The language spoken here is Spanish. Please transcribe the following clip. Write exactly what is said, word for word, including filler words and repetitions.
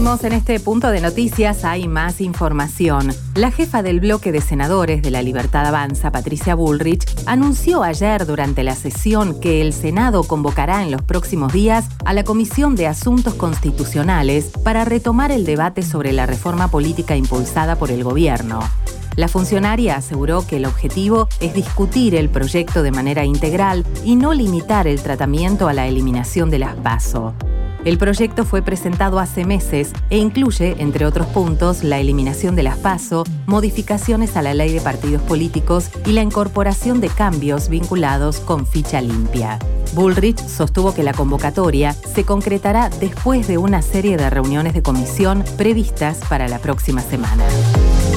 Seguimos en este punto de noticias, hay más información. La jefa del bloque de senadores de La Libertad Avanza, Patricia Bullrich, anunció ayer durante la sesión que el Senado convocará en los próximos días a la Comisión de Asuntos Constitucionales para retomar el debate sobre la reforma política impulsada por el gobierno. La funcionaria aseguró que el objetivo es discutir el proyecto de manera integral y no limitar el tratamiento a la eliminación de las PASO. El proyecto fue presentado hace meses e incluye, entre otros puntos, la eliminación de las PASO, modificaciones a la ley de partidos políticos y la incorporación de cambios vinculados con ficha limpia. Bullrich sostuvo que la convocatoria se concretará después de una serie de reuniones de comisión previstas para la próxima semana.